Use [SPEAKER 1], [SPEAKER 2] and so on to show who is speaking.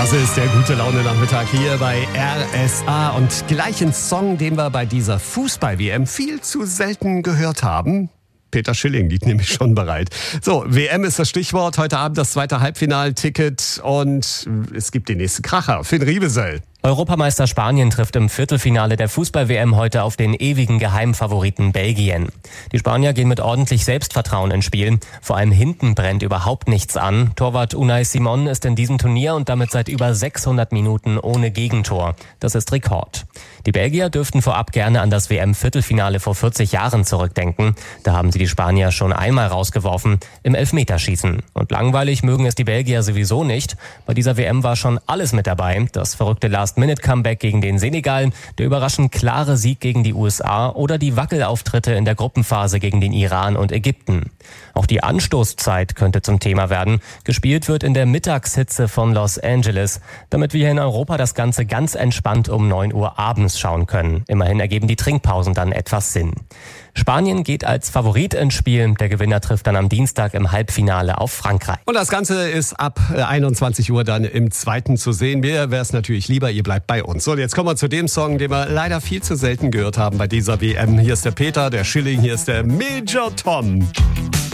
[SPEAKER 1] Das ist der gute Laune-Nachmittag hier bei RSA und gleich ein Song, den wir bei dieser Fußball-WM viel zu selten gehört haben. Peter Schilling liegt nämlich schon bereit. So, WM ist das Stichwort. Heute Abend das zweite Halbfinalticket und es gibt den nächsten Kracher. Finn Riebesell.
[SPEAKER 2] Europameister Spanien trifft im Viertelfinale der Fußball-WM heute auf den ewigen Geheimfavoriten Belgien. Die Spanier gehen mit ordentlich Selbstvertrauen ins Spiel. Vor allem hinten brennt überhaupt nichts an. Torwart Unai Simon ist in diesem Turnier und damit seit über 600 Minuten ohne Gegentor. Das ist Rekord. Die Belgier dürften vorab gerne an das WM-Viertelfinale vor 40 Jahren zurückdenken. Da haben sie die Spanier schon einmal rausgeworfen, im Elfmeterschießen. Und langweilig mögen es die Belgier sowieso nicht. Bei dieser WM war schon alles mit dabei. Das verrückte Last-Minute-Comeback gegen den Senegal, der überraschend klare Sieg gegen die USA oder die Wackelauftritte in der Gruppenphase gegen den Iran und Ägypten. Auch die Anstoßzeit könnte zum Thema werden. Gespielt wird in der Mittagshitze von Los Angeles, damit wir hier in Europa das Ganze ganz entspannt um 9 Uhr abends schauen können. Immerhin ergeben die Trinkpausen dann etwas Sinn. Spanien geht als Favorit ins Spiel. Der Gewinner trifft dann am Dienstag im Halbfinale auf Frankreich.
[SPEAKER 1] Und das Ganze ist ab 21 Uhr dann im zweiten zu sehen. Mir wäre es natürlich lieber, ihr bleibt bei uns. So, jetzt kommen wir zu dem Song, den wir leider viel zu selten gehört haben bei dieser WM. Hier ist der Peter, der Schilling, hier ist der Major Tom.